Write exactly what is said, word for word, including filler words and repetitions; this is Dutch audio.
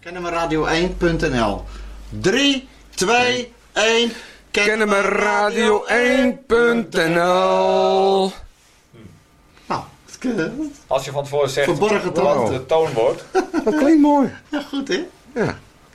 Kennemerradio één punt n l. drie, twee, één. Kennemerradio één punt n l. Nou, als je van tevoren zegt verborgen wat de toon wordt. Dat klinkt mooi. Ja, goed hè? Ja.